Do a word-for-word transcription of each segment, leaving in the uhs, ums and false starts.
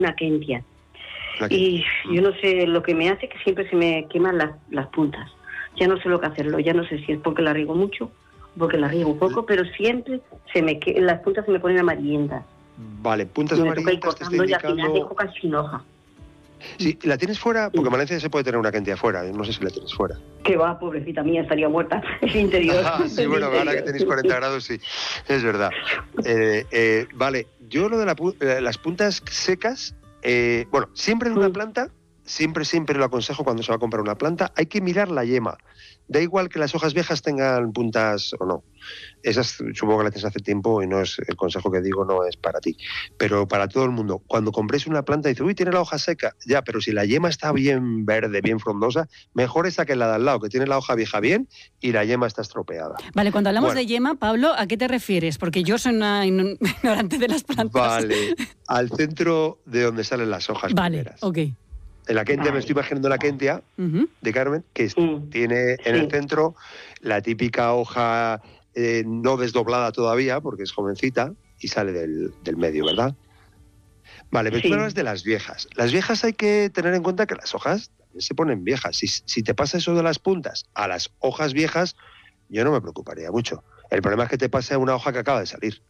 una kentia. Y yo no sé, lo que me hace que siempre se me queman las, las puntas. Ya no sé lo que hacerlo, ya no sé si es porque la riego mucho, porque la riego poco, pero siempre se me que, las puntas se me ponen amarillentas. Vale, puntas y amarillentas me toca ir cortando y al final dejo casi sin hoja. Sí, ¿la tienes fuera? Porque en Valencia se puede tener una kentia fuera, no sé si la tienes fuera. Que va, pobrecita mía, estaría muerta. El interior. Ah, sí, bueno, interior. ahora que tenéis cuarenta grados, sí, es verdad. Eh, eh, vale, yo lo de la, las puntas secas, eh, bueno, siempre en una planta, siempre, siempre lo aconsejo cuando se va a comprar una planta, hay que mirar la yema. Da igual que las hojas viejas tengan puntas o no. Esas supongo que las tienes hace tiempo y no es el consejo que digo, no es para ti. Pero para todo el mundo, cuando compréis una planta y dices, uy, tiene la hoja seca. Ya, pero si la yema está bien verde, bien frondosa, mejor esa que la de al lado, que tiene la hoja vieja bien y la yema está estropeada. Vale, cuando hablamos bueno, de yema, Pablo, ¿a qué te refieres? Porque yo soy una ignorante de las plantas. Vale, al centro de donde salen las hojas vale, primeras. ok. En la kentia, vale. Me estoy imaginando la kentia uh-huh. de Carmen, que mm. tiene en sí. el centro la típica hoja eh, no desdoblada todavía, porque es jovencita, y sale del, del medio, ¿verdad? Vale, pero sí. tú hablas de las viejas. Las viejas hay que tener en cuenta que las hojas también se ponen viejas. Si, si te pasa eso de las puntas a las hojas viejas, yo no me preocuparía mucho. El problema es que te pase a una hoja que acaba de salir.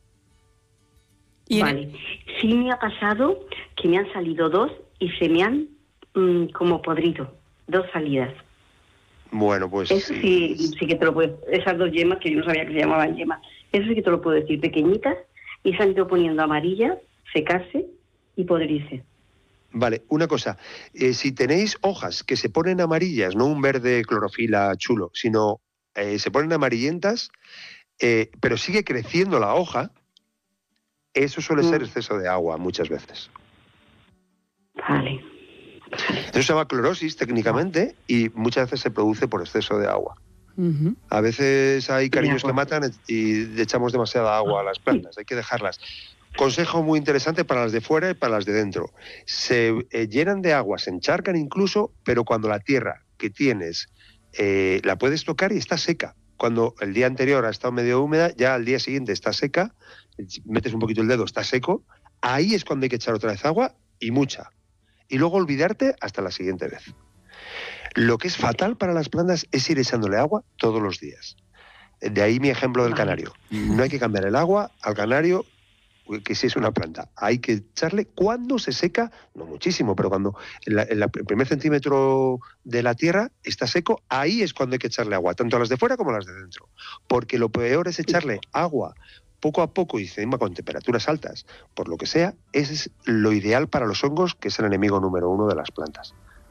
Vale, sí me ha pasado que me han salido dos y se me han mmm, como podrido, dos salidas. Bueno, pues... Eso sí, sí que te lo puedo... Esas dos yemas, que yo no sabía que se llamaban yemas, eso sí que te lo puedo decir, pequeñitas, y se han ido poniendo amarillas, secarse y podrirse. Vale, una cosa, eh, si tenéis hojas que se ponen amarillas, no un verde clorofila chulo, sino eh, se ponen amarillentas, eh, pero sigue creciendo la hoja, eso suele mm. ser exceso de agua muchas veces. Vale. Eso se llama clorosis técnicamente y muchas veces se produce por exceso de agua. Uh-huh. A veces hay cariños que matan y le echamos demasiada agua a las plantas, hay que dejarlas. Consejo muy interesante para las de fuera y para las de dentro. Se eh, llenan de agua, se encharcan incluso, pero cuando la tierra que tienes eh, la puedes tocar y está seca. Cuando el día anterior ha estado medio húmeda, ya al día siguiente está seca, metes un poquito el dedo, está seco, ahí es cuando hay que echar otra vez agua y mucha. Y luego olvidarte hasta la siguiente vez. Lo que es fatal para las plantas es ir echándole agua todos los días. De ahí mi ejemplo del canario. No hay que cambiar el agua al canario, que si es una planta. Hay que echarle cuando se seca, no muchísimo, pero cuando en, la, en la, el primer centímetro de la tierra está seco, ahí es cuando hay que echarle agua, tanto a las de fuera como a las de dentro. Porque lo peor es echarle agua poco a poco y encima con temperaturas altas, por lo que sea, ese es lo ideal para los hongos, que es el enemigo número uno de las plantas.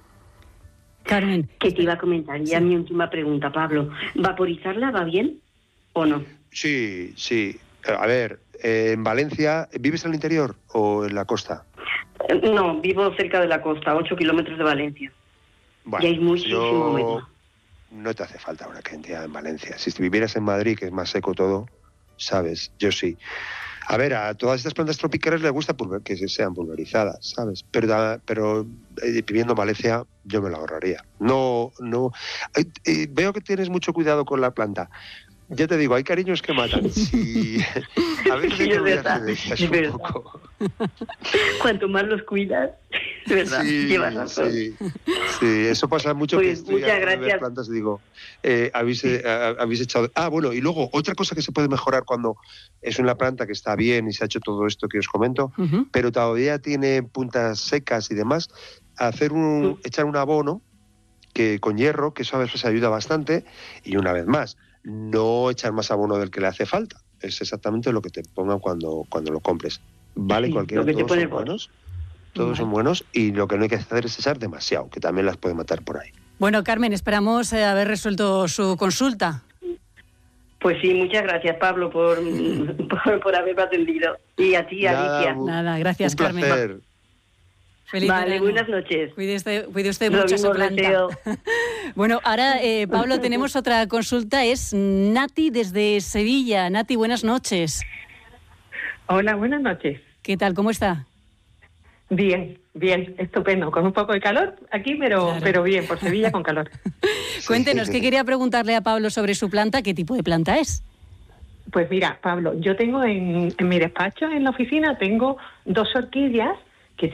Carmen. Que te iba a comentar, ya sí. Mi última pregunta, Pablo. ¿Vaporizarla va bien o no? Sí, sí. A ver, eh, en Valencia, ¿vives en el interior o en la costa? No, vivo cerca de la costa, ocho kilómetros de Valencia. Bueno, y hay muchísimo yo... medio. No te hace falta una cantidad en Valencia. Si vivieras en Madrid, que es más seco todo, ¿sabes? Yo sí. A ver, a todas estas plantas tropicales les gusta pulver, que sean pulverizadas, ¿sabes? Pero, pero eh, viviendo en Valencia yo me lo ahorraría. No, no... Eh, eh, veo que tienes mucho cuidado con la planta. Ya te digo, hay cariños que matan. Sí. A veces hay que olvidarse de ellas un poco. Cuanto más los cuidas, es verdad, sí, llevas razón. Sí, sí, eso pasa mucho. Pues que estoy muchas a gracias. Ver plantas, digo, eh, habéis, eh, habéis echado... Ah, bueno, y luego, otra cosa que se puede mejorar cuando es una planta que está bien y se ha hecho todo esto que os comento, uh-huh. pero todavía tiene puntas secas y demás, hacer un, uh-huh. echar un abono que con hierro, que eso a veces ayuda bastante, y una vez más, no echar más abono del que le hace falta. Es exactamente lo que te pongan cuando, cuando lo compres. Vale, sí, cualquiera, todos son buenos. Todos vale. son buenos y lo que no hay que hacer es echar demasiado, que también las puede matar por ahí. Bueno, Carmen, esperamos eh, haber resuelto su consulta. Pues sí, muchas gracias, Pablo, por, por, por haberme atendido. Y a ti, Nada, Alicia. Nada, gracias, un Carmen. Placer. Feliz vale, verano. Buenas noches. Cuide usted, cuide usted mucho su planta. Bueno, ahora, eh, Pablo, tenemos otra consulta. Es Nati desde Sevilla. Nati, buenas noches. Hola, buenas noches. ¿Qué tal? ¿Cómo está? Bien, bien, estupendo. Con un poco de calor aquí, pero, claro. pero bien, por Sevilla con calor. Cuéntenos, ¿qué quería preguntarle a Pablo sobre su planta? ¿Qué tipo de planta es? Pues mira, Pablo, yo tengo en, en mi despacho, en la oficina, tengo dos orquídeas